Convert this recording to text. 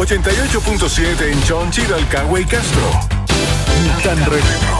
88.7 en Chonchi, Rancagua y Castro. Tan Retro.